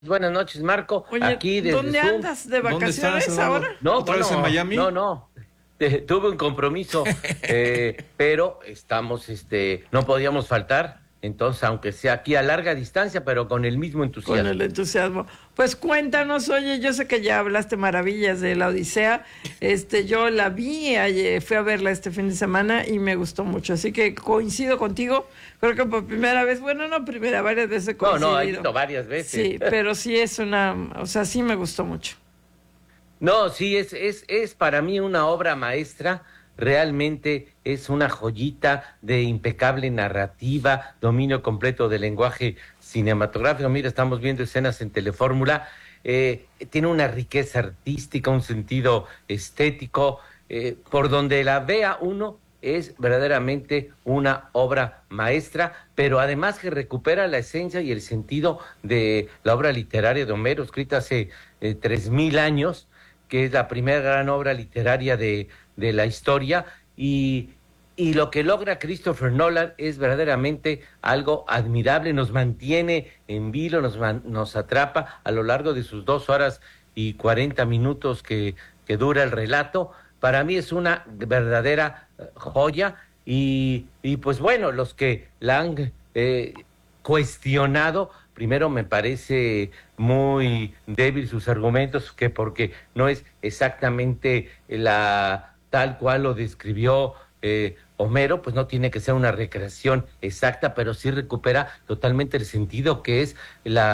Buenas noches, Marco. Oye, Aquí desde ¿dónde Zoom. andas? ¿De ¿Dónde vacaciones estás, ahora? No, ¿Otra vez en Miami? No. Tuve un compromiso, pero estamos, no podíamos faltar. Entonces, aunque sea aquí a larga distancia, pero con el mismo Con entusiasmo. el entusiasmo. Pues cuéntanos, oye, yo sé que ya hablaste maravillas de la Odisea. Yo la vi, ayer, fui a verla este fin de semana y me gustó mucho. Así que coincido contigo. Creo que por primera vez, bueno, no primera, varias veces he coincidido. No, he visto varias veces. Sí, pero sí es o sea, sí me gustó mucho. No, sí, es para mí una obra maestra, realmente es una joyita de impecable narrativa, dominio completo del lenguaje cinematográfico. Mira, estamos viendo escenas en Telefórmula, tiene una riqueza artística, un sentido estético, por donde la vea uno es verdaderamente una obra maestra, pero además que recupera la esencia y el sentido de la obra literaria de Homero, escrita hace 3000 años, que es la primera gran obra literaria de la historia, y lo que logra Christopher Nolan es verdaderamente algo admirable, nos mantiene en vilo, nos atrapa a lo largo de sus 2 horas y 40 minutos que dura el relato. Para mí es una verdadera joya, y pues bueno, los que la han cuestionado, primero me parece muy débil sus argumentos, que porque no es exactamente la tal cual lo describió Homero, pues no tiene que ser una recreación exacta, pero sí recupera totalmente el sentido que es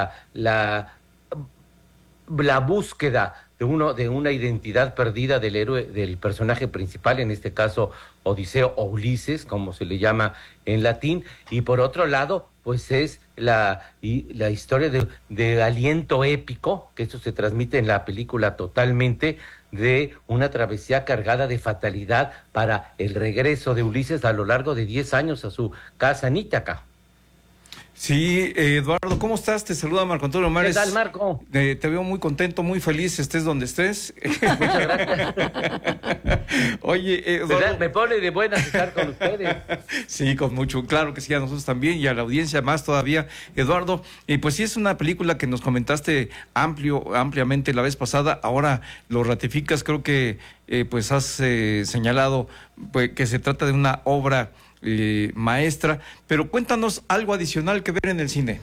la búsqueda de una identidad perdida del héroe, del personaje principal, en este caso Odiseo o Ulises, como se le llama en latín, y por otro lado, pues es la historia de aliento épico, que eso se transmite en la película totalmente, de una travesía cargada de fatalidad para el regreso de Ulises a lo largo de 10 años a su casa en Ítaca. Sí, Eduardo, ¿cómo estás? Te saluda Marco Antonio Mares. ¿Qué tal, Marco? Te veo muy contento, muy feliz, estés donde estés. Muchas gracias. Oye, Eduardo... Me pone de buenas estar con ustedes. Sí, con mucho, claro que sí, a nosotros también y a la audiencia más todavía, Eduardo. Pues sí, es una película que nos comentaste ampliamente la vez pasada, ahora lo ratificas, creo que pues has señalado pues, que se trata de una obra maestra, pero cuéntanos algo adicional que ver en el cine.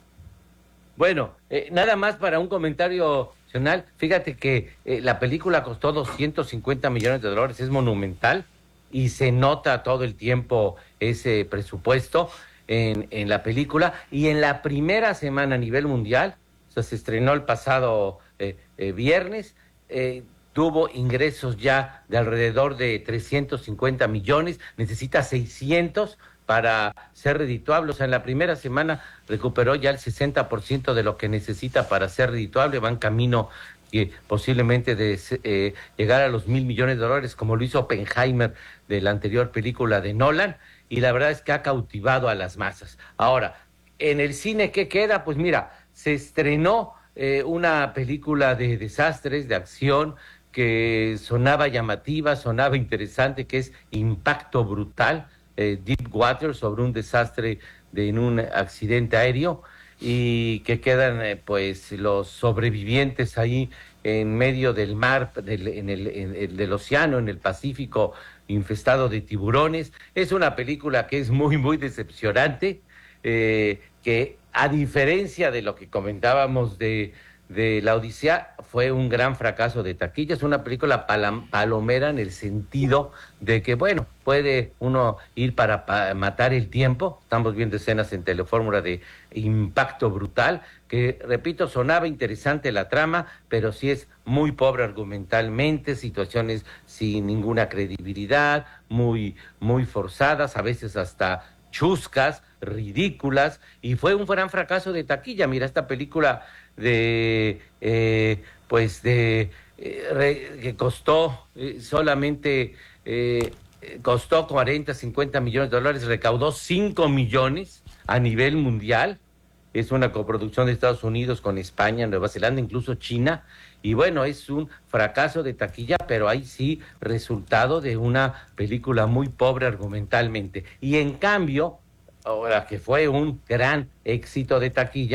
Bueno, nada más para un comentario adicional. Fíjate que la película costó $250 millones, es monumental, y se nota todo el tiempo ese presupuesto en la película, y en la primera semana a nivel mundial, o sea, se estrenó el pasado viernes, tuvo ingresos ya de alrededor de 350 millones, necesita 600 para ser redituable. O sea, en la primera semana recuperó ya el 60% de lo que necesita para ser redituable, va en camino posiblemente de llegar a los $1,000 millones, como lo hizo Oppenheimer de la anterior película de Nolan, y la verdad es que ha cautivado a las masas. Ahora, en el cine, ¿qué queda? Pues mira, se estrenó una película de desastres, de acción, que sonaba llamativa, sonaba interesante, que es Impacto Brutal, Deep Water, sobre un desastre en un accidente aéreo, y que quedan pues los sobrevivientes ahí en medio del mar, del océano, en el Pacífico, infestado de tiburones. Es una película que es muy, muy decepcionante, que a diferencia de lo que comentábamos de la Odisea, fue un gran fracaso de taquilla. Es una película palomera en el sentido de que, bueno, puede uno ir para matar el tiempo. Estamos viendo escenas en Telefórmula de Impacto Brutal, que, repito, sonaba interesante la trama, pero sí es muy pobre argumentalmente, situaciones sin ninguna credibilidad, muy, muy forzadas, a veces hasta chuscas, ridículas, y fue un gran fracaso de taquilla. Mira, esta película que costó solamente costó 40, $50 millones, recaudó 5 millones a nivel mundial. Es una coproducción de Estados Unidos con España, Nueva Zelanda, incluso China, y bueno, es un fracaso de taquilla, pero ahí sí, resultado de una película muy pobre argumentalmente. Y en cambio, ahora que fue un gran éxito de taquilla,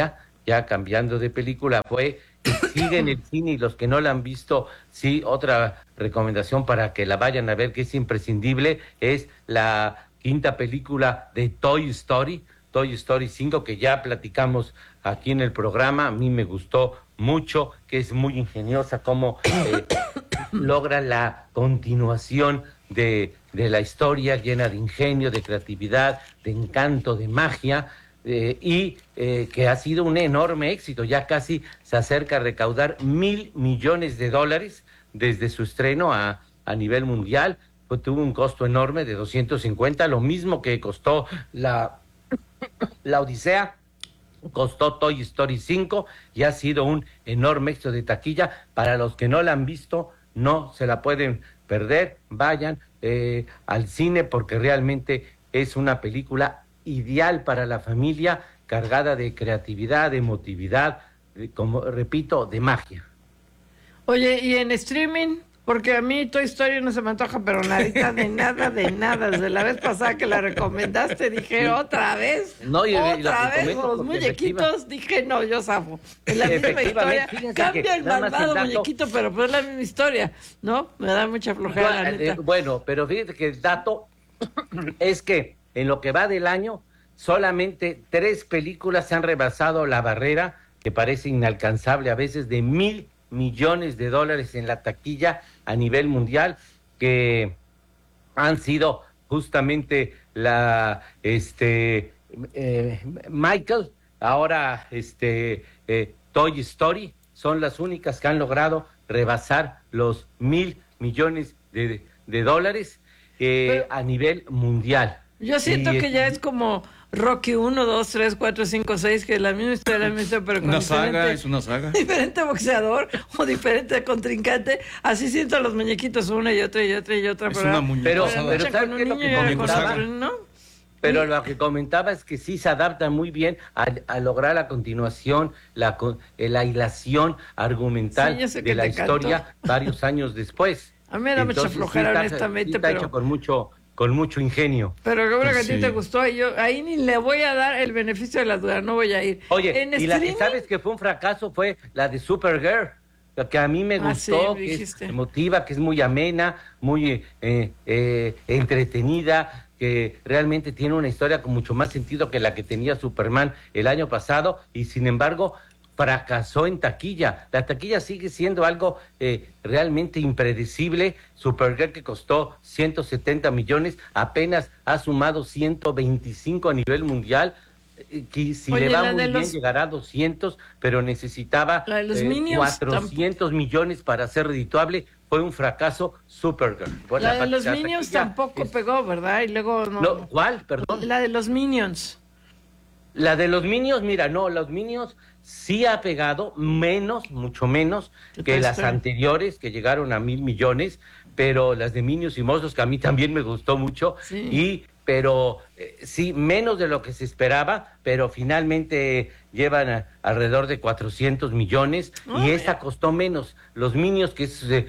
ya cambiando de película, fue que sigue en el cine y los que no la han visto, sí, otra recomendación para que la vayan a ver, que es imprescindible, es la quinta película de Toy Story 5, que ya platicamos aquí en el programa. A mí me gustó mucho, que es muy ingeniosa cómo logra la continuación de la historia, llena de ingenio, de creatividad, de encanto, de magia, y que ha sido un enorme éxito. Ya casi se acerca a recaudar $1,000 millones desde su estreno a nivel mundial. Pues tuvo un costo enorme de 250, lo mismo que costó la Odisea, costó Toy Story 5, y ha sido un enorme éxito de taquilla. Para los que no la han visto, no se la pueden perder, vayan al cine, porque realmente es una película ideal para la familia, cargada de creatividad, de emotividad, como repito, de magia. Oye, ¿y en streaming? Porque a mí Toy Story no se me antoja, pero nadita, de nada. Desde la vez pasada que la recomendaste, dije, otra vez, no, otra vez, los muñequitos, dije, no, yo zafo. Es la misma historia, cambia el malvado muñequito, pero pues es la misma historia, ¿no? Me da mucha flojera, la neta. Bueno, pero fíjate que el dato es que en lo que va del año, solamente 3 películas se han rebasado la barrera, que parece inalcanzable a veces, de $1,000 millones en la taquilla a nivel mundial, que han sido justamente Michael, ahora Toy Story, son las únicas que han logrado rebasar los $1,000 millones a nivel mundial. Yo siento que ya es como Rocky 1, 2, 3, 4, 5, 6, que es la misma historia, pero con es una saga. Diferente boxeador o diferente contrincante. Así siento a los muñequitos, una y otra. Es una muñeca. Pero ¿sabes qué es lo que comentaba? ¿No? Pero lo que comentaba es que sí se adapta muy bien a lograr la continuación, la hilación argumental de la historia varios años después. A mí me da mucha flojera, honestamente, pero hecho con mucho ingenio. Pero seguro que a ti te gustó, y yo ahí ni le voy a dar el beneficio de la duda, no voy a ir. Oye, y la que sabes que fue un fracaso fue la de Supergirl, la que a mí me gustó, que es emotiva, que es muy amena, muy entretenida, que realmente tiene una historia con mucho más sentido que la que tenía Superman el año pasado, y sin embargo fracasó en taquilla. La taquilla sigue siendo algo realmente impredecible. Supergirl, que costó 170 millones, apenas ha sumado 125 a nivel mundial. Que si le va muy bien llegará a 200, pero necesitaba 400 millones para ser redituable. Fue un fracaso Supergirl. La de los Minions tampoco pegó, ¿verdad? Y luego no. ¿Cuál? Perdón. La de los Minions. La de los Minions, mira, no, los Minions sí ha pegado mucho menos que las anteriores, que llegaron a 1,000 millones, pero las de Minions y Monstruos, que a mí también me gustó mucho, pero sí, menos de lo que se esperaba, pero finalmente llevan alrededor de 400 millones, y esta costó menos. Los Minions, que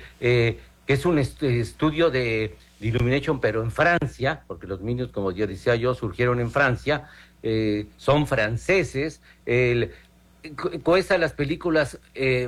es un estudio de Illumination, pero en Francia, porque los Minions, como yo decía surgieron en Francia, son franceses. Cuesta las películas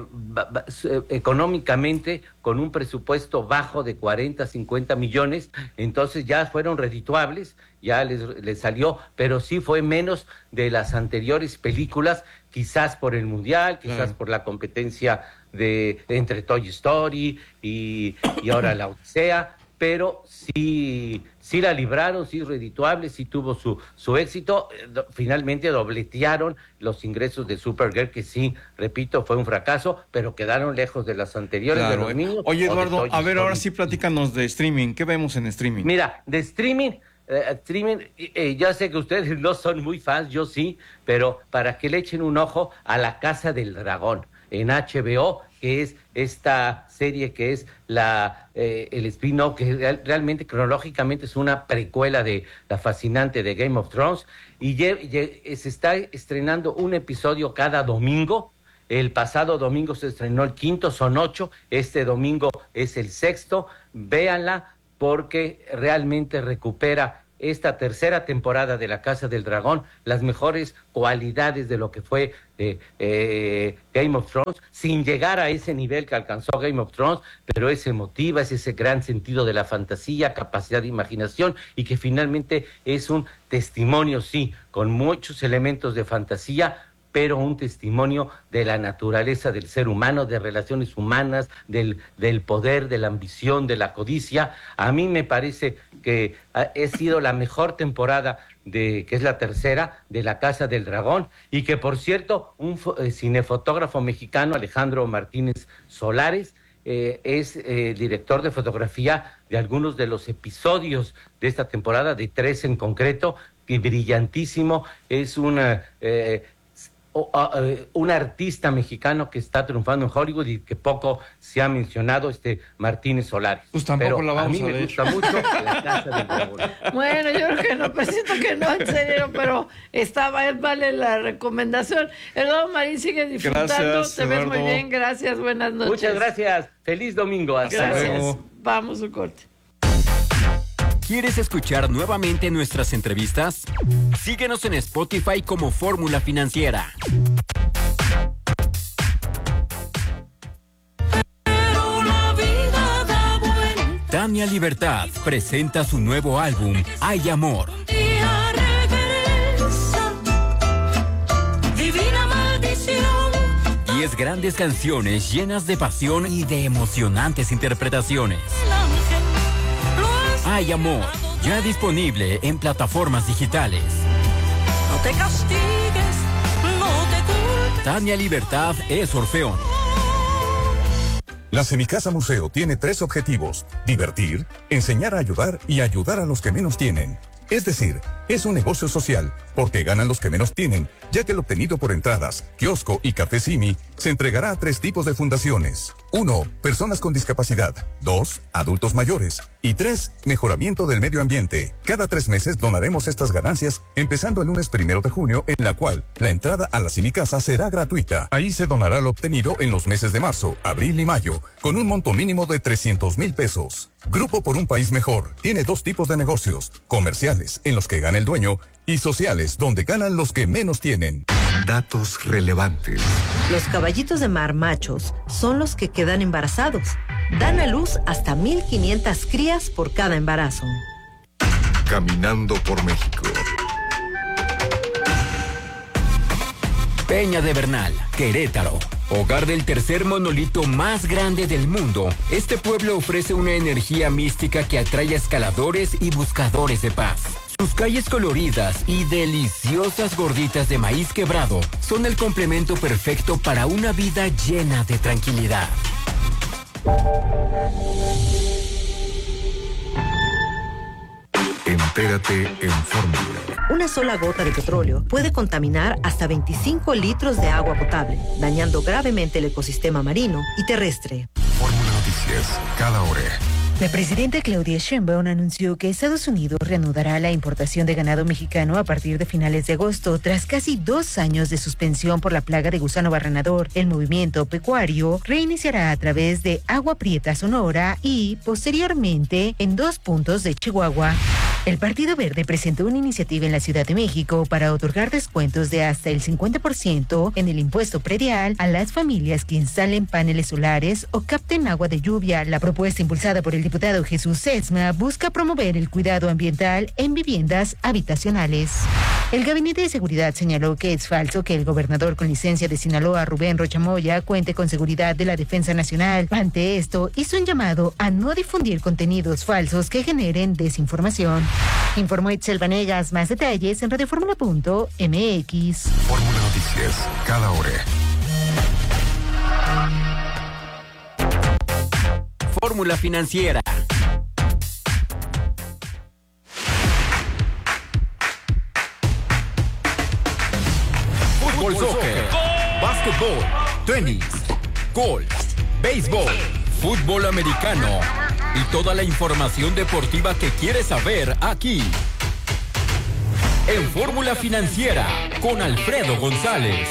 económicamente con un presupuesto bajo de 40, 50 millones, entonces ya fueron redituables, ya les salió, pero sí fue menos de las anteriores películas, quizás por el Mundial, quizás por la competencia entre Toy Story y ahora la Odisea, pero sí la libraron, sí redituable, sí tuvo su éxito. Finalmente dobletearon los ingresos de Supergirl, que sí, repito, fue un fracaso, pero quedaron lejos de las anteriores, de los niños. Oye, Eduardo, a ver, ahora sí platícanos de streaming. ¿Qué vemos en streaming? Mira, de streaming, ya sé que ustedes no son muy fans, yo sí, pero para que le echen un ojo a La Casa del Dragón en HBO, que es esta serie que es el spin-off, que realmente cronológicamente es una precuela de la fascinante de Game of Thrones, y se está estrenando un episodio cada domingo. El pasado domingo se estrenó el 5º, son 8, este domingo es el 6º. Véanla, porque realmente recupera esta tercera temporada de La Casa del Dragón las mejores cualidades de lo que fue Game of Thrones, sin llegar a ese nivel que alcanzó Game of Thrones, pero es emotiva, es ese gran sentido de la fantasía, capacidad de imaginación, y que finalmente es un testimonio, sí, con muchos elementos de fantasía, pero un testimonio de la naturaleza del ser humano, de relaciones humanas, del poder, de la ambición, de la codicia. A mí me parece que ha sido la mejor temporada, que es la tercera, de La Casa del Dragón, y que, por cierto, un cinefotógrafo mexicano, Alejandro Martínez Solares, es director de fotografía de algunos de los episodios de esta temporada, de 3 en concreto, y brillantísimo. Es un artista mexicano que está triunfando en Hollywood y que poco se ha mencionado, Martínez Solares. Pues tampoco la vamos a mí me gusta mucho La Casa del Dragón. Bueno, yo creo que no, pues siento que no, en serio, pero vale la recomendación. Eduardo Marín, sigue disfrutando, Gracias, te ves muy Eduardo. bien, gracias, buenas noches. Muchas gracias, feliz domingo. Hasta Gracias, luego. vamos a un corte. ¿Quieres escuchar nuevamente nuestras entrevistas? Síguenos en Spotify como Fórmula Financiera. Tania Libertad presenta su nuevo álbum, Hay Amor. 10 grandes canciones llenas de pasión y de emocionantes interpretaciones. Hay Amor, ya disponible en plataformas digitales. No te castigues, no te culpes. Tania Libertad es Orfeón. La Semicasa Museo tiene 3 objetivos: divertir, enseñar a ayudar y ayudar a los que menos tienen. Es decir, es un negocio social, porque ganan los que menos tienen, ya que el obtenido por entradas, kiosco y café Simi se entregará a 3 tipos de fundaciones. 1. Personas con discapacidad. 2. Adultos mayores. Y 3. Mejoramiento del medio ambiente. Cada 3 meses donaremos estas ganancias, empezando el lunes 1 de junio, en la cual la entrada a la Semicasa será gratuita. Ahí se donará lo obtenido en los meses de marzo, abril y mayo, con un monto mínimo de 300,000 pesos. Grupo por un País Mejor tiene 2 tipos de negocios: comerciales, en los que gana el dueño, y sociales, donde ganan los que menos tienen. Datos relevantes. Los caballitos de mar machos son los que quedan embarazados. Dan a luz hasta 1,500 crías por cada embarazo. Caminando por México. Peña de Bernal, Querétaro. Hogar del tercer monolito más grande del mundo, este pueblo ofrece una energía mística que atrae a escaladores y buscadores de paz. Sus calles coloridas y deliciosas gorditas de maíz quebrado son el complemento perfecto para una vida llena de tranquilidad. Entérate en Fórmula. Una sola gota de petróleo puede contaminar hasta 25 litros de agua potable, dañando gravemente el ecosistema marino y terrestre. Fórmula Noticias, cada hora. La presidenta Claudia Sheinbaum anunció que Estados Unidos reanudará la importación de ganado mexicano a partir de finales de agosto, tras casi 2 años de suspensión por la plaga de gusano barrenador. El movimiento pecuario reiniciará a través de Agua Prieta, Sonora, y posteriormente en 2 puntos de Chihuahua. El Partido Verde presentó una iniciativa en la Ciudad de México para otorgar descuentos de hasta el 50% en el impuesto predial a las familias que instalen paneles solares o capten agua de lluvia. La propuesta, impulsada por el diputado Jesús Sesma, busca promover el cuidado ambiental en viviendas habitacionales. El Gabinete de Seguridad señaló que es falso que el gobernador con licencia de Sinaloa, Rubén Rocha Moya, cuente con seguridad de la Defensa Nacional. Ante esto, hizo un llamado a no difundir contenidos falsos que generen desinformación. Informó Itzel Vanegas. Más detalles en radioformula.mx. Fórmula Noticias, cada hora. Fórmula Financiera. Fútbol, soccer, básquetbol, tenis, golf, béisbol, fútbol americano y toda la información deportiva que quieres saber aquí. En Fórmula Financiera con Alfredo González.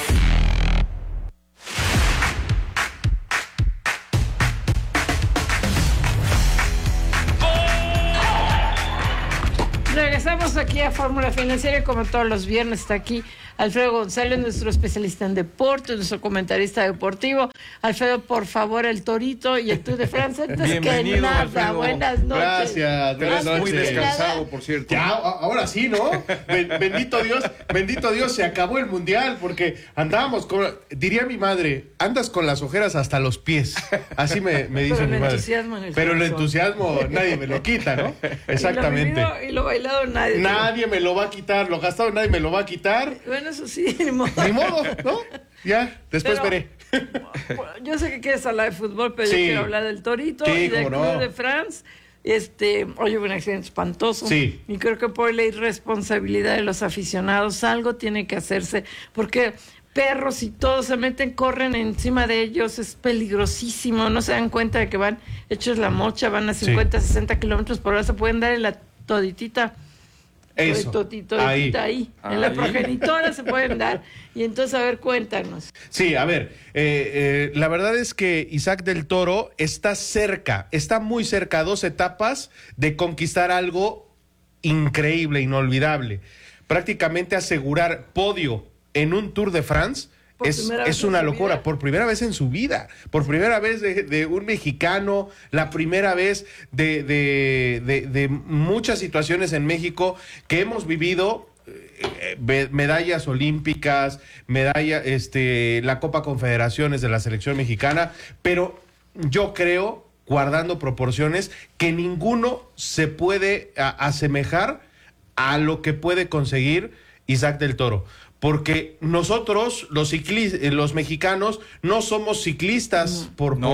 Regresamos Volvemos aquí a Fórmula Financiera y como todos los viernes está aquí Alfredo González, nuestro especialista en deportes, nuestro comentarista deportivo. Alfredo, por favor, el Torito y el Tour de Francia. Antes Bienvenido, que nada, Alfredo. Buenas noches. Gracias. Muy descansado, por cierto. Ya, ahora sí, ¿no? Bendito Dios, se acabó el mundial porque andábamos con, diría mi madre, andas con las ojeras hasta los pies. Así me dice mi madre. Pero el entusiasmo nadie me lo quita, ¿no? Exactamente. Y lo bailado nadie. Nadie me lo va a quitar, lo gastado nadie me lo va a quitar. Bueno, eso sí, ni modo. Ni modo, ¿no? Ya, después veré. Yo sé que quieres hablar de fútbol, pero yo quiero hablar del Torito y del Club de France. Hoy hubo un accidente espantoso. Sí. Y creo que por la irresponsabilidad de los aficionados algo tiene que hacerse, porque perros y todos se meten, corren encima de ellos, es peligrosísimo, no se dan cuenta de que van hechos la mocha, van a 50, 60 kilómetros por hora, se pueden dar en la toditita. Eso, ahí. En la progenitora se pueden dar. Y entonces, a ver, cuéntanos. Sí, a ver, la verdad es que Isaac del Toro está muy cerca a 2 etapas de conquistar algo increíble, inolvidable. Prácticamente asegurar podio en un Tour de France es una locura, por primera vez en su vida, por primera vez de un mexicano, la primera vez de muchas situaciones en México que hemos vivido, medallas olímpicas, la Copa Confederaciones de la selección mexicana, pero yo creo, guardando proporciones, que ninguno se puede asemejar a lo que puede conseguir Isaac del Toro. Porque nosotros, los mexicanos, no somos ciclistas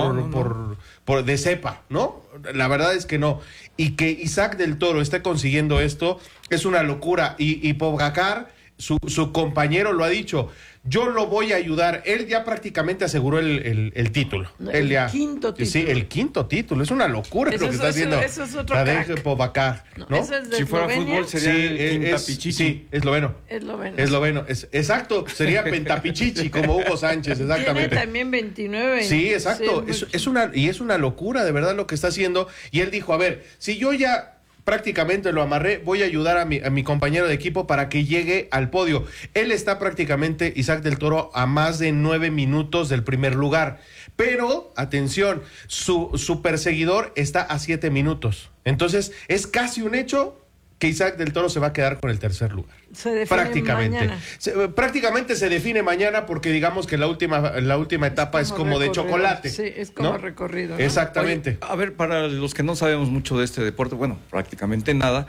de cepa, ¿no? La verdad es que no. Y que Isaac del Toro esté consiguiendo esto es una locura. Y Pogacar, su compañero, lo ha dicho. Yo lo voy a ayudar. Él ya prácticamente aseguró el título. Quinto título. Sí, el quinto título. Es una locura lo que está haciendo. Eso es otro Tadej Pogacar, ¿no? Eso es de si fuera Eslovenia. fútbol sería el Quintapichichi. Sí, esloveno. Exacto, sería Pentapichichi, como Hugo Sánchez, exactamente. Tiene también 29. Sí, exacto. Es una locura, de verdad, lo que está haciendo. Y él dijo, a ver, si yo ya prácticamente lo amarré, voy a ayudar a mi compañero de equipo para que llegue al podio. Él está prácticamente, Isaac del Toro, a más de 9 minutos del primer lugar. Pero, atención, su perseguidor está a 7 minutos. Entonces, es casi un hecho que Isaac del Toro se va a quedar con el tercer lugar. Se define mañana. Prácticamente se define mañana porque digamos que la última etapa es como de chocolate. Sí, es como ¿no? recorrido, ¿no? Exactamente. Oye, a ver, para los que no sabemos mucho de este deporte, bueno, prácticamente nada,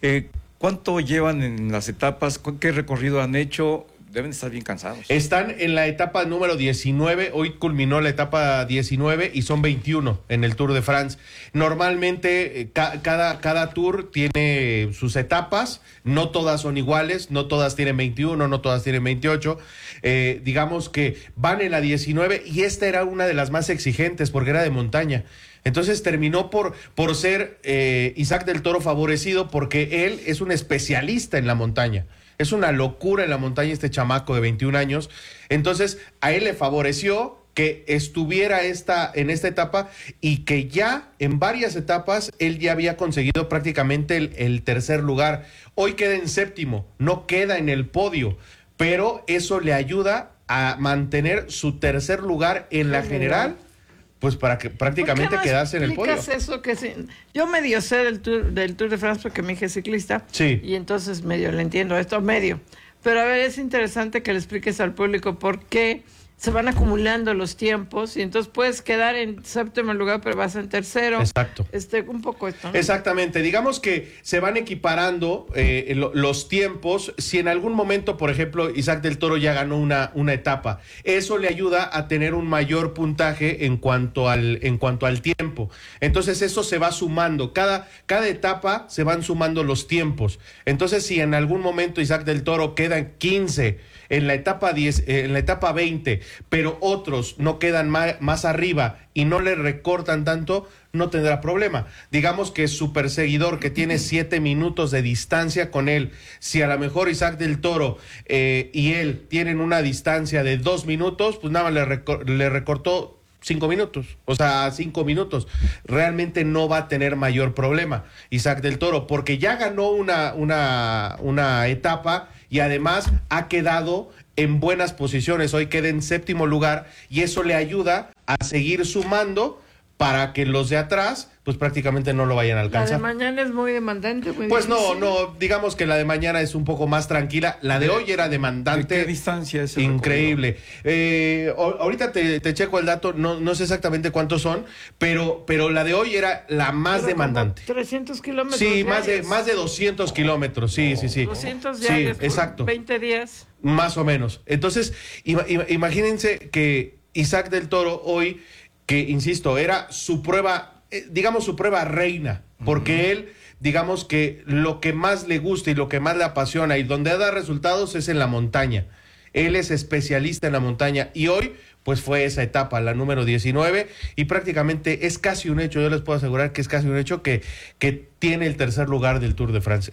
¿cuánto llevan en las etapas? ¿Qué recorrido han hecho? Deben estar bien cansados. Están en la etapa número 19, hoy culminó la etapa 19 y son 21 en el Tour de France. Normalmente cada tour tiene sus etapas, no todas son iguales, no todas tienen 21, no todas tienen 28. Digamos que van en la 19 y esta era una de las más exigentes porque era de montaña. Entonces terminó por ser Isaac del Toro favorecido porque él es un especialista en la montaña. Es una locura en la montaña este chamaco de 21 años. Entonces, a él le favoreció que estuviera en esta etapa y que ya en varias etapas él ya había conseguido prácticamente el tercer lugar. Hoy queda en séptimo, no queda en el podio, pero eso le ayuda a mantener su tercer lugar en la general, pues para que prácticamente quedarse en el podio. Eso que sí? Yo medio sé del Tour de France porque mi hija es ciclista. Sí. Y entonces medio le entiendo esto, medio. Pero a ver, es interesante que le expliques al público por qué se van acumulando los tiempos y entonces puedes quedar en séptimo lugar, pero vas en tercero. Exacto. Un poco esto, ¿no? Exactamente. Digamos que se van equiparando los tiempos. Si en algún momento, por ejemplo, Isaac del Toro ya ganó una etapa, eso le ayuda a tener un mayor puntaje en cuanto al tiempo. Entonces eso se va sumando. Cada etapa se van sumando los tiempos. Entonces si en algún momento Isaac del Toro queda en 15 en la etapa 10, en la etapa 20, pero otros no quedan más arriba y no le recortan tanto, no tendrá problema. Digamos que su perseguidor que tiene 7 minutos de distancia con él, si a lo mejor Isaac del Toro y él tienen una distancia de 2 minutos, pues nada más le recortó 5 minutos, o sea, 5 minutos. Realmente no va a tener mayor problema Isaac del Toro, porque ya ganó una etapa y además ha quedado en buenas posiciones. Hoy queda en 7º lugar y eso le ayuda a seguir sumando para que los de atrás pues prácticamente no lo vayan a alcanzar. La de mañana es muy demandante. Pues no, digamos que la de mañana es un poco más tranquila. La de hoy era demandante. ¿De qué distancia es? Increíble. Ahorita te checo el dato, no sé exactamente cuántos son, pero la de hoy era la más demandante. 300 kilómetros. Sí, más de 200 kilómetros, sí. 200 diarios, sí, exacto. 20 días. Más o menos. Entonces, imagínense que Isaac del Toro hoy, que insisto, era su prueba, digamos su prueba reina, porque él, digamos que lo que más le gusta y lo que más le apasiona y donde da resultados es en la montaña. Él es especialista en la montaña y hoy pues fue esa etapa, la número 19, y prácticamente es casi un hecho, yo les puedo asegurar que es casi un hecho que tiene el tercer lugar del Tour de France.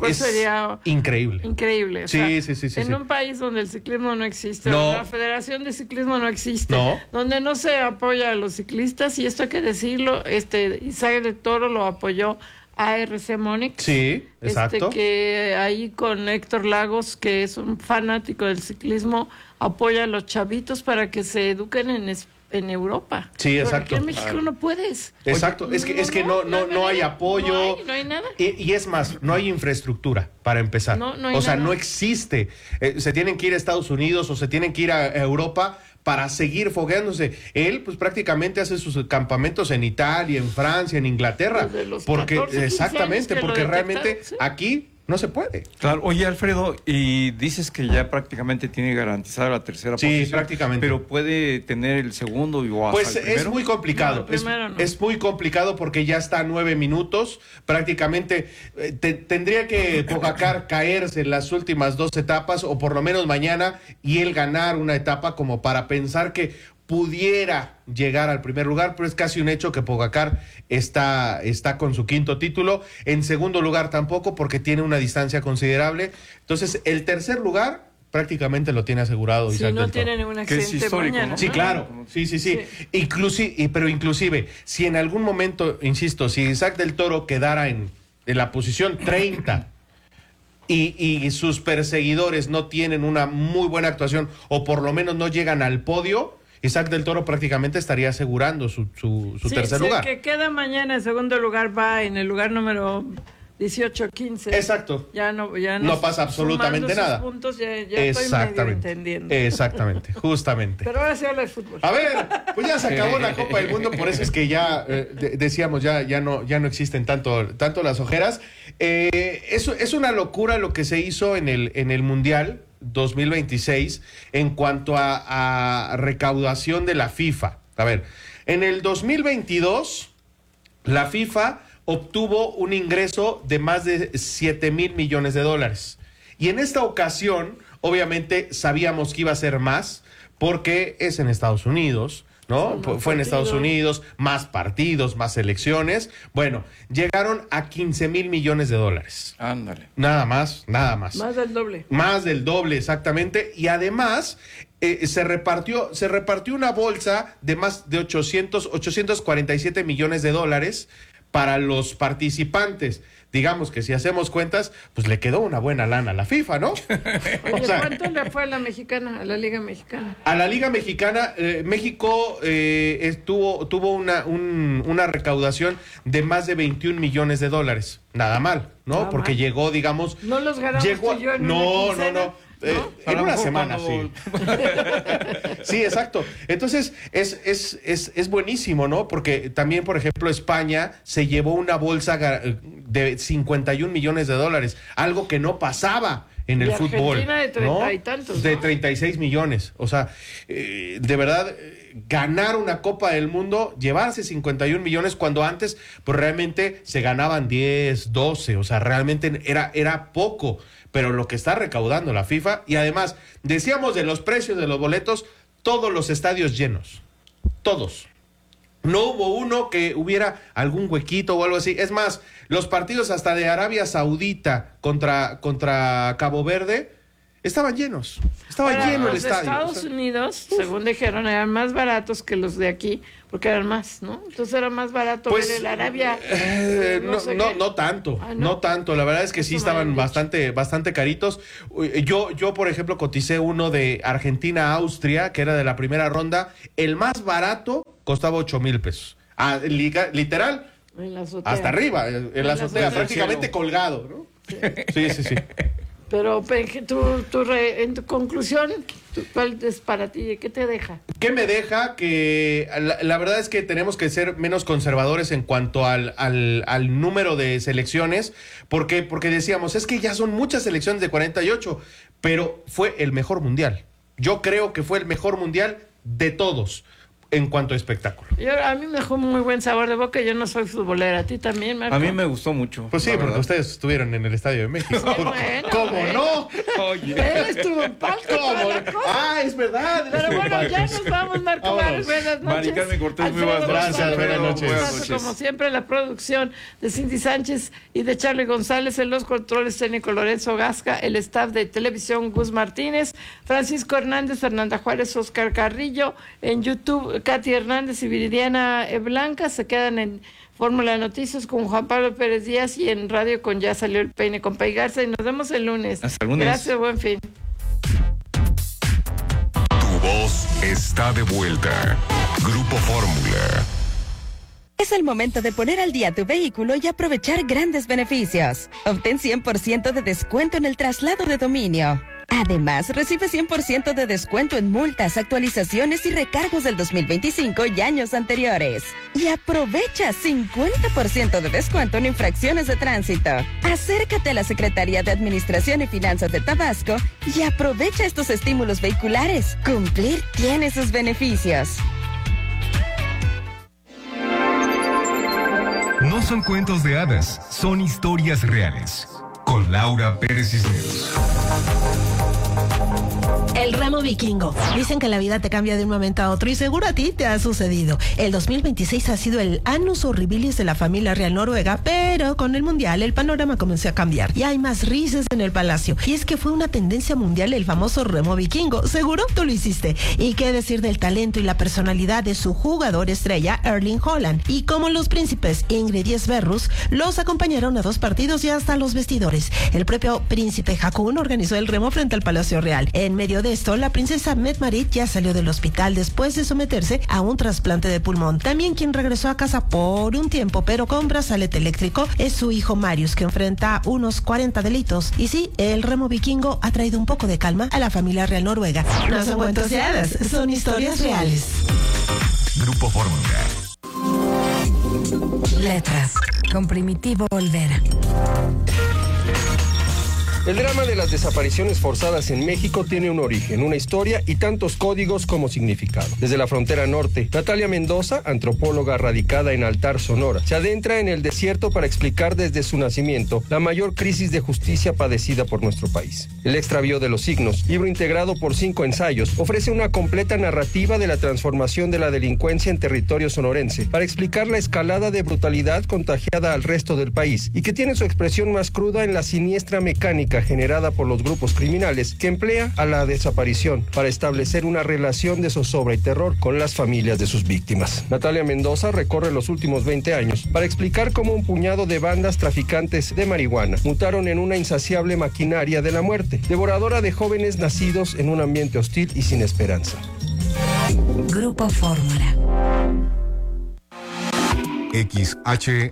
Sería increíble. Increíble. O sí. En un país donde el ciclismo no existe, no. donde la Federación de Ciclismo no existe, donde no se apoya a los ciclistas, y esto hay que decirlo, Isaac del Toro lo apoyó ARC Monix. Sí, exacto. Que ahí con Héctor Lagos, que es un fanático del ciclismo, apoya a los chavitos para que se eduquen en Europa. Sí, exacto. Porque en México no puedes. Exacto, es que no hay apoyo. No hay nada. Y es más, no hay infraestructura para empezar. No hay nada. No existe. Se tienen que ir a Estados Unidos o se tienen que ir a Europa para seguir fogueándose. Él, pues prácticamente hace sus campamentos en Italia, en Francia, en Inglaterra. Porque, 14, exactamente, porque realmente aquí no se puede. Claro, oye Alfredo, y dices que ya prácticamente tiene garantizada la tercera posición. Sí, prácticamente. Pero puede tener el segundo o hasta pues el primero. Es muy complicado. No, es muy complicado porque ya está a 9 minutos. Prácticamente tendría que Pogacar caerse en las últimas 2 etapas, o por lo menos mañana, y él ganar una etapa como para pensar que pudiera llegar al primer lugar, pero es casi un hecho que Pogacar está con su 5º título. En segundo lugar tampoco, porque tiene una distancia considerable. Entonces, el tercer lugar prácticamente lo tiene asegurado. Si no tiene ningún accidente mañana, ¿no? Sí, claro. Sí. Pero inclusive, si en algún momento, insisto, si Isaac del Toro quedara en la posición 30 y sus perseguidores no tienen una muy buena actuación, o por lo menos no llegan al podio, Isaac del Toro prácticamente estaría asegurando su tercer lugar. El que queda mañana en segundo lugar va en el lugar número 18, 15. Exacto. Ya no pasa absolutamente nada. Puntos, ya estoy medio entendiendo. Exactamente, justamente. Pero ahora se habla de fútbol. A ver, pues ya se acabó la Copa del Mundo, por eso es que ya decíamos, ya no existen tanto las ojeras. Es una locura lo que se hizo en el Mundial 2026 en cuanto a recaudación de la FIFA. A ver, en el 2022 la FIFA obtuvo un ingreso de más de 7,000 millones de dólares. Y en esta ocasión, obviamente, sabíamos que iba a ser más, porque es en Estados Unidos, ¿no? Fue en Estados Unidos, más partidos, más elecciones. Bueno, llegaron a 15,000 millones de dólares. Ándale. Nada más. Más del doble. Más del doble, exactamente. Y además, se repartió una bolsa de más de 847 millones de dólares para los participantes. Digamos que si hacemos cuentas, pues le quedó una buena lana a la FIFA, ¿no? Oye, ¿cuánto le fue a la mexicana, a la Liga Mexicana? A la Liga Mexicana, México tuvo una recaudación de más de 21 millones de dólares. Nada mal, ¿no? Nada porque mal. llegó, digamos... ¿No los ganamos tú y yo en una quincena? En una semana, sí. Sí, exacto. Entonces, es buenísimo, ¿no? Porque también, por ejemplo, España se llevó una bolsa de 51 millones de dólares, algo que no pasaba en el fútbol. Argentina de 30 y tantos, ¿no? De 36 millones. O sea, de verdad, ganar una Copa del Mundo, llevarse 51 millones, cuando antes, pues realmente se ganaban 10, 12. O sea, realmente era poco. Pero lo que está recaudando la FIFA, y además, decíamos de los precios de los boletos, todos los estadios llenos. Todos. No hubo uno que hubiera algún huequito o algo así. Es más, los partidos hasta de Arabia Saudita contra Cabo Verde estaban llenos. Estaba Ahora, lleno el los de estadio. Estados Unidos, según dijeron, eran más baratos que los de aquí, porque eran más, ¿no? Entonces era más barato Pues, ver el Arabia. No tanto, Ah, no tanto. La verdad es que sí Eso me estaban habían bastante caritos. Yo, por ejemplo, coticé uno de Argentina-Austria, que era de la primera ronda. El más barato costaba 8,000 pesos. Literal, En la azotea. hasta arriba, en la azotea, prácticamente colgado, ¿no? Sí. Pero en tu conclusión, ¿cuál es para ti? ¿Qué te deja? ¿Qué me deja? Que la verdad es que tenemos que ser menos conservadores en cuanto al número de selecciones, porque decíamos, es que ya son muchas selecciones de 48, pero fue el mejor mundial. Yo creo que fue el mejor mundial de todos en cuanto a espectáculo. A mí me dejó muy buen sabor de boca. Yo no soy futbolera. ¿A ti también, Marco? A mí me gustó mucho. Pues sí, la porque verdad. ustedes estuvieron en el Estadio de México. Bueno, ¿Cómo no? Oye. Él estuvo en palco. ¿Cómo no? Es verdad. Pero bueno, ya nos vamos, Marco. Vámonos. Buenas noches. Mari Carmen Cortés, muy Alfredo buenas noches. González, Buenas noches. un Buenas gustazo, noches. Como siempre, la producción de Cindy Sánchez y de Charlie González, en los controles técnicos Lorenzo Gasca, el staff de televisión Gus Martínez, Francisco Hernández, Fernanda Juárez, Oscar Carrillo, en YouTube Katy Hernández y Viridiana Blanca. Se quedan en Fórmula Noticias con Juan Pablo Pérez Díaz y en radio con Ya Salió el Peine con Pay Garza, y nos vemos el lunes. Hasta el lunes. Gracias, buen fin. Tu voz está de vuelta. Grupo Fórmula. Es el momento de poner al día tu vehículo y aprovechar grandes beneficios. Obtén 100% de descuento en el traslado de dominio. Además, recibe 100% de descuento en multas, actualizaciones y recargos del 2025 y años anteriores. Y aprovecha 50% de descuento en infracciones de tránsito. Acércate a la Secretaría de Administración y Finanzas de Tabasco y aprovecha estos estímulos vehiculares. Cumplir tiene sus beneficios. No son cuentos de hadas, son historias reales. Con Laura Pérez Cisneros. El remo vikingo. Dicen que la vida te cambia de un momento a otro y seguro a ti te ha sucedido. El 2026 ha sido el annus horribilis de la familia real noruega, pero con el mundial el panorama comenzó a cambiar y hay más risas en el palacio. Y es que fue una tendencia mundial el famoso remo vikingo. Seguro tú lo hiciste. Y qué decir del talento y la personalidad de su jugador estrella, Erling Haaland. Y como los príncipes Ingrid y Sverrus los acompañaron a 2 partidos y hasta los vestidores. El propio príncipe Haakon organizó el remo frente al Palacio Real. En medio de esto, la princesa Mette-Marit ya salió del hospital después de someterse a un trasplante de pulmón. También quien regresó a casa por un tiempo, pero con brazalete eléctrico, es su hijo Marius, que enfrenta unos 40 delitos. Y sí, el remo vikingo ha traído un poco de calma a la familia real noruega. No son cuentos de hadas, son historias reales. Grupo Fórmula. Letras, con Primitivo Olvera. El drama de las desapariciones forzadas en México tiene un origen, una historia y tantos códigos como significado. Desde la frontera norte, Natalia Mendoza, antropóloga radicada en Altar, Sonora, se adentra en el desierto para explicar desde su nacimiento la mayor crisis de justicia padecida por nuestro país. El extravío de los signos, libro integrado por 5 ensayos, ofrece una completa narrativa de la transformación de la delincuencia en territorio sonorense para explicar la escalada de brutalidad contagiada al resto del país y que tiene su expresión más cruda en la siniestra mecánica generada por los grupos criminales que emplea a la desaparición para establecer una relación de zozobra y terror con las familias de sus víctimas. Natalia Mendoza recorre los últimos 20 años para explicar cómo un puñado de bandas traficantes de marihuana mutaron en una insaciable maquinaria de la muerte, devoradora de jóvenes nacidos en un ambiente hostil y sin esperanza. Grupo Fórmula. XHHGR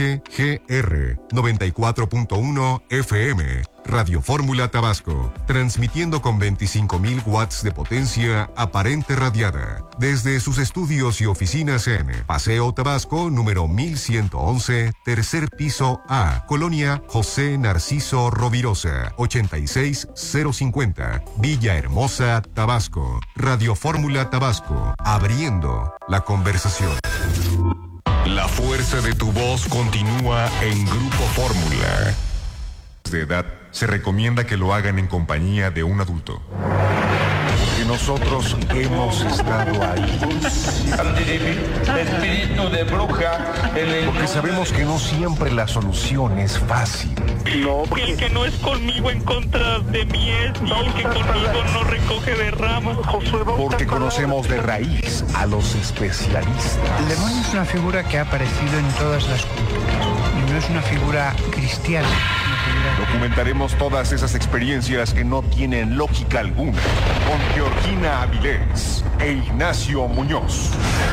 94.1 FM, Radio Fórmula Tabasco, transmitiendo con 25.000 watts de potencia aparente radiada, desde sus estudios y oficinas en Paseo Tabasco, número 1111, tercer piso A, Colonia José Narciso Rovirosa, 86050, Villahermosa, Tabasco. Radio Fórmula Tabasco, abriendo la conversación. La fuerza de tu voz continúa en Grupo Fórmula. De edad, se recomienda que lo hagan en compañía de un adulto. Porque nosotros hemos estado ahí. espíritu de bruja. Porque sabemos que no siempre la solución es fácil. No, porque el que no es conmigo en contra de mí es, y el que conmigo no recoge de ramas. Porque conocemos de raíz a los especialistas. El demonio es una figura que ha aparecido en todas las culturas y no es una figura cristiana. Documentaremos todas esas experiencias que no tienen lógica alguna con Georgina Avilés e Ignacio Muñoz.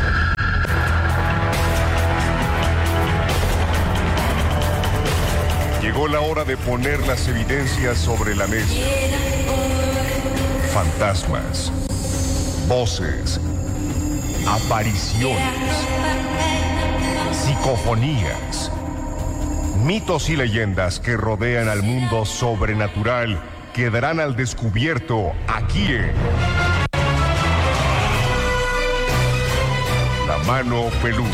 Llegó la hora de poner las evidencias sobre la mesa. Fantasmas, voces, apariciones, psicofonías, mitos y leyendas que rodean al mundo sobrenatural quedarán al descubierto aquí en La Mano Peluda.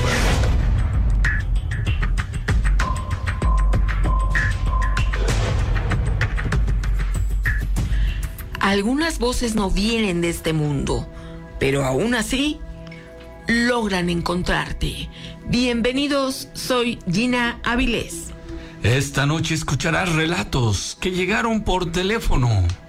Algunas voces no vienen de este mundo, pero aún así logran encontrarte. Bienvenidos, soy Gina Avilés. Esta noche escucharás relatos que llegaron por teléfono.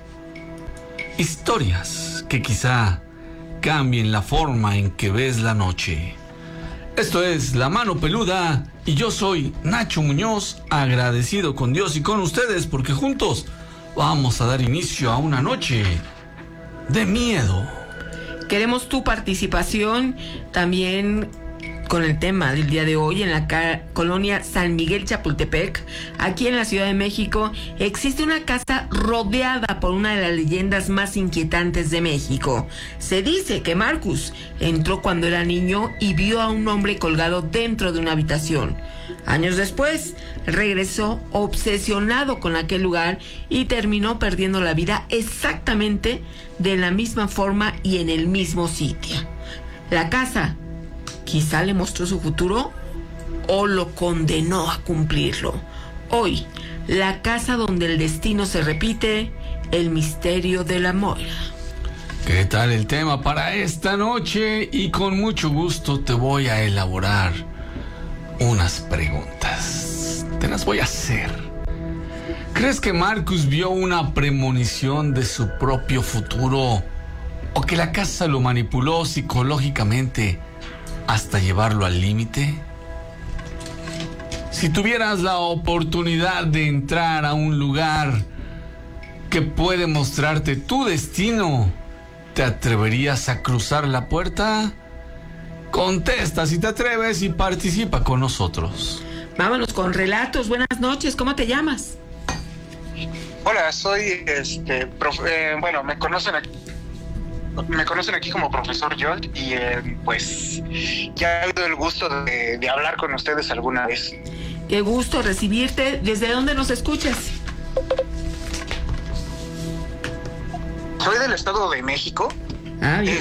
Historias que quizá cambien la forma en que ves la noche. Esto es La Mano Peluda y yo soy Nacho Muñoz, agradecido con Dios y con ustedes porque juntos vamos a dar inicio a una noche de miedo. Queremos tu participación también con el tema del día de hoy. En la colonia San Miguel Chapultepec, aquí en la Ciudad de México, existe una casa rodeada por una de las leyendas más inquietantes de México. Se dice que Marcus entró cuando era niño y vio a un hombre colgado dentro de una habitación. Años después, regresó obsesionado con aquel lugar y terminó perdiendo la vida exactamente de la misma forma y en el mismo sitio. La casa quizá le mostró su futuro o lo condenó a cumplirlo. Hoy, la casa donde el destino se repite, el misterio de la Moira. ¿Qué tal el tema para esta noche? Y con mucho gusto te voy a elaborar unas preguntas. Te las voy a hacer. ¿Crees que Marcus vio una premonición de su propio futuro o que la casa lo manipuló psicológicamente hasta llevarlo al límite? Si tuvieras la oportunidad de entrar a un lugar que puede mostrarte tu destino, ¿te atreverías a cruzar la puerta? Contesta si te atreves y participa con nosotros. Vámonos con relatos. Buenas noches, ¿cómo te llamas? Hola, soy bueno, me conocen aquí como profesor Jolt y pues ya he tenido el gusto de hablar con ustedes alguna vez. Qué gusto recibirte. ¿Desde dónde nos escuchas? Soy del Estado de México. Ah, bien.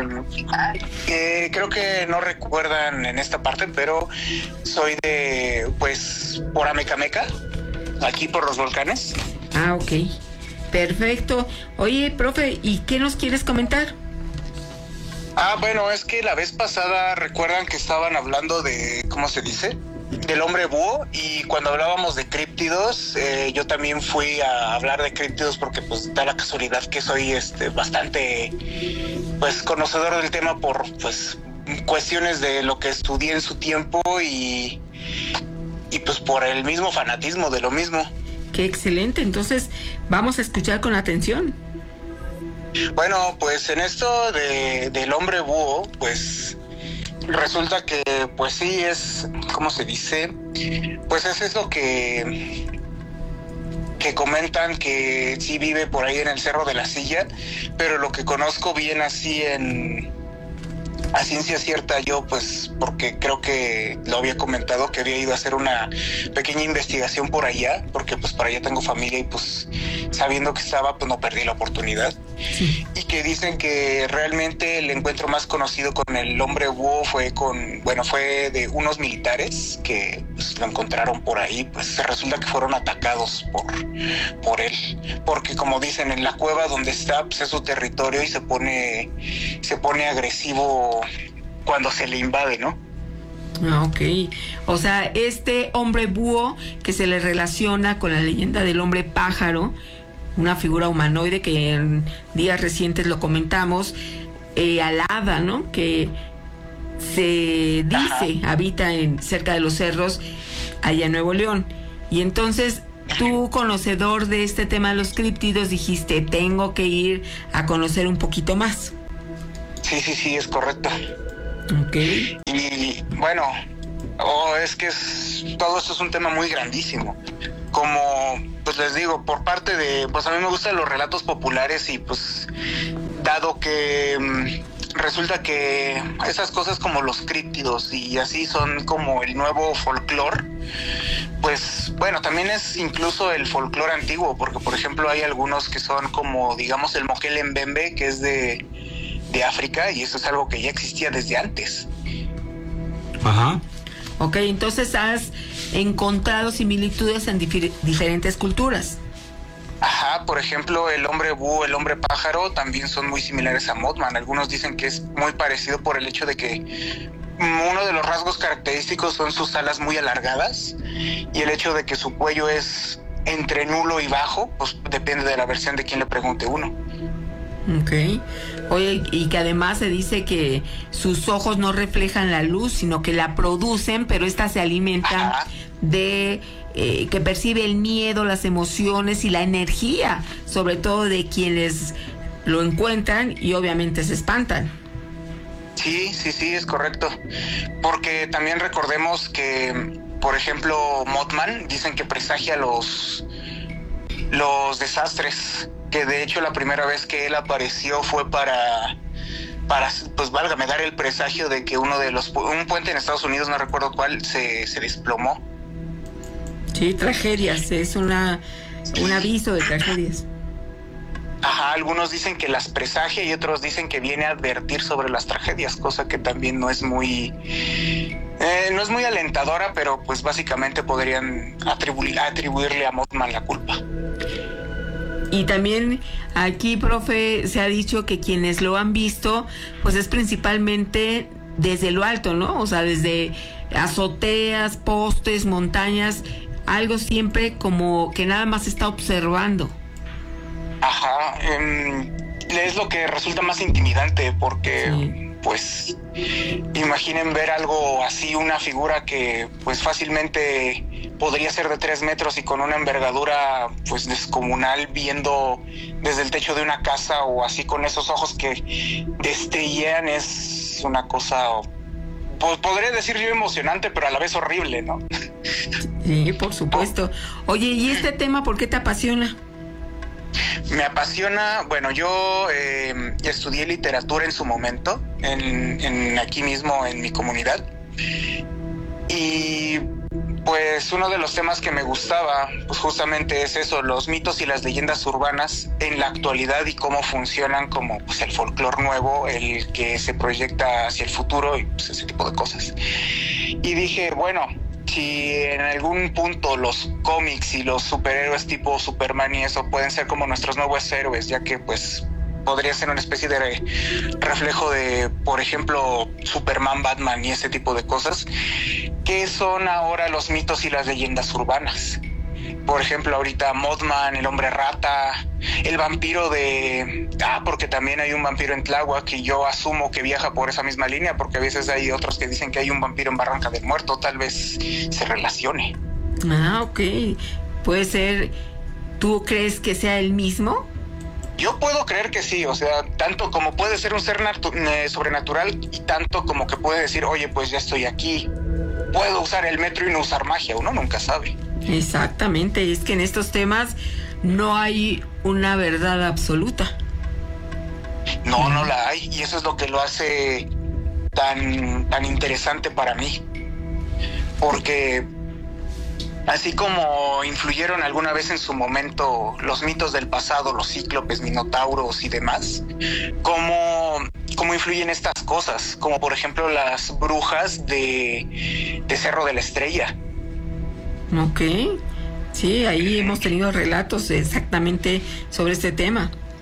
Creo que no recuerdan en esta parte, pero soy de, pues, por Amecameca, aquí por los volcanes. Ah, ok. Perfecto. Oye, profe, ¿y qué nos quieres comentar? Bueno, es que la vez pasada recuerdan que estaban hablando de, ¿cómo se dice?, del hombre búho, y cuando hablábamos de críptidos, yo también fui a hablar de críptidos porque pues da la casualidad que soy bastante pues conocedor del tema por pues cuestiones de lo que estudié en su tiempo y pues por el mismo fanatismo de lo mismo. Qué excelente, entonces vamos a escuchar con atención. Bueno, pues en esto del hombre búho, pues resulta que, pues sí, es, ¿cómo se dice? Pues es eso que comentan que sí vive por ahí en el Cerro de la Silla, pero lo que conozco bien así a ciencia cierta yo, pues porque creo que lo había comentado que había ido a hacer una pequeña investigación por allá, porque pues para allá tengo familia y pues sabiendo que estaba, pues no perdí la oportunidad. Sí. Y que dicen que realmente el encuentro más conocido con el hombre búho fue de unos militares que pues, lo encontraron por ahí, pues resulta que fueron atacados por él, porque como dicen, en la cueva donde está, pues es su territorio y se pone agresivo cuando se le invade, ¿no? Ah, ok. O sea, este hombre búho que se le relaciona con la leyenda del hombre pájaro, una figura humanoide que en días recientes lo comentamos, alada, ¿no? Que se dice habita cerca de los cerros allá en Nuevo León. Y entonces tú, conocedor de este tema de los críptidos, dijiste, tengo que ir a conocer un poquito más. Sí, es correcto. Ok. Y bueno, es que todo esto es un tema muy grandísimo. Como pues les digo, por parte de, pues a mí me gustan los relatos populares y pues dado que resulta que esas cosas como los críptidos y así son como el nuevo folclore, pues bueno, también es incluso el folclore antiguo, porque por ejemplo hay algunos que son como, digamos, el Mokele Mbembe, que es de África, y eso es algo que ya existía desde antes. Ajá. Ok, entonces has encontrado similitudes en diferentes culturas. Ajá, por ejemplo, el hombre búho, el hombre pájaro también son muy similares a Mothman. Algunos dicen que es muy parecido por el hecho de que uno de los rasgos característicos son sus alas muy alargadas y el hecho de que su cuello es entre nulo y bajo, pues depende de la versión de quien le pregunte uno. Ok. Oye, y que además se dice que sus ojos no reflejan la luz, sino que la producen, pero esta se alimenta de que percibe el miedo, las emociones y la energía, sobre todo de quienes lo encuentran y obviamente se espantan. Sí, es correcto. Porque también recordemos que, por ejemplo, Mothman dicen que presagia los desastres, que de hecho la primera vez que él apareció fue para pues válgame, dar el presagio de que un puente en Estados Unidos, no recuerdo cuál, se desplomó. Sí, tragedias, es un aviso de tragedias. Ajá, algunos dicen que las presagia y otros dicen que viene a advertir sobre las tragedias, cosa que también no es muy alentadora, pero pues básicamente podrían atribuirle a Mothman la culpa. Y también aquí, profe, se ha dicho que quienes lo han visto, pues es principalmente desde lo alto, ¿no? O sea, desde azoteas, postes, montañas, algo siempre como que nada más está observando. Ajá, es lo que resulta más intimidante porque, pues, imaginen ver algo así, una figura que pues fácilmente podría ser de 3 metros y con una envergadura pues descomunal, viendo desde el techo de una casa o así con esos ojos que destellean, es una cosa, pues podría decir yo emocionante, pero a la vez horrible, ¿no? Sí, por supuesto. Oye, ¿y este tema por qué te apasiona? Me apasiona, bueno, yo estudié literatura en su momento, aquí mismo en mi comunidad, y pues uno de los temas que me gustaba, pues justamente es eso, los mitos y las leyendas urbanas en la actualidad y cómo funcionan como pues el folclore nuevo, el que se proyecta hacia el futuro y pues ese tipo de cosas. Y dije, bueno, si en algún punto los cómics y los superhéroes tipo Superman y eso pueden ser como nuestros nuevos héroes, ya que pues podría ser una especie de reflejo de, por ejemplo, Superman, Batman y ese tipo de cosas, ¿qué son ahora los mitos y las leyendas urbanas? Por ejemplo, ahorita Mothman, el hombre rata, el vampiro porque también hay un vampiro en Tláhuac que yo asumo que viaja por esa misma línea, porque a veces hay otros que dicen que hay un vampiro en Barranca del Muerto, tal vez se relacione. Ah, ok. Puede ser, ¿tú crees que sea el mismo? Yo puedo creer que sí, o sea, tanto como puede ser un ser sobrenatural y tanto como que puede decir, oye, pues ya estoy aquí, puedo usar el metro y no usar magia, uno nunca sabe. Exactamente, es que en estos temas no hay una verdad absoluta. No la hay, y eso es lo que lo hace tan interesante para mí, porque así como influyeron alguna vez en su momento los mitos del pasado, los cíclopes, minotauros y demás, cómo influyen estas cosas, como por ejemplo las brujas de Cerro de la Estrella. Ok, sí, ahí hemos tenido relatos exactamente sobre este tema.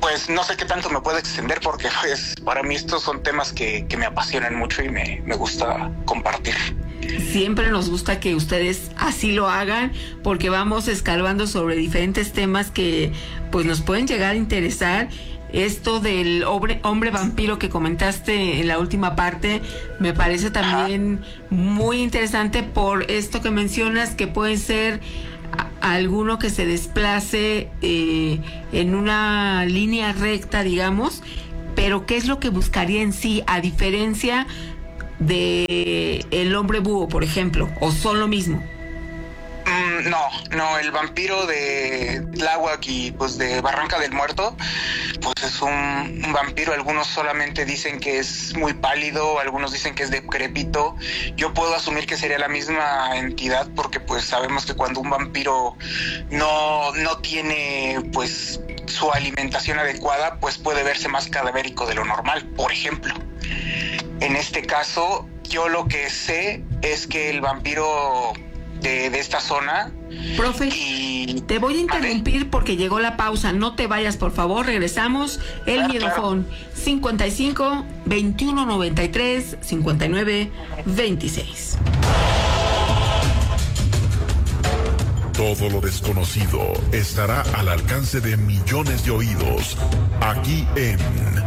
pues no sé qué tanto me puedo extender porque pues para mí estos son temas que me apasionan mucho y me gusta compartir. Siempre nos gusta que ustedes así lo hagan porque vamos escarbando sobre diferentes temas que pues nos pueden llegar a interesar. Esto del hombre vampiro que comentaste en la última parte me parece también muy interesante por esto que mencionas, que puede ser alguno que se desplace en una línea recta, digamos, pero ¿qué es lo que buscaría en sí, a diferencia de el hombre búho, por ejemplo, o son lo mismo? No, el vampiro de Tláhuac y pues de Barranca del Muerto, pues es un vampiro. Algunos solamente dicen que es muy pálido, algunos dicen que es decrépito. Yo puedo asumir que sería la misma entidad porque pues sabemos que cuando un vampiro no tiene pues su alimentación adecuada, pues puede verse más cadavérico de lo normal, por ejemplo. En este caso, yo lo que sé es que el vampiro de esta zona. Profe, te voy a interrumpir porque llegó la pausa. No te vayas, por favor. Regresamos. El Miedofón 55 21 93 59 26. Todo lo desconocido estará al alcance de millones de oídos aquí en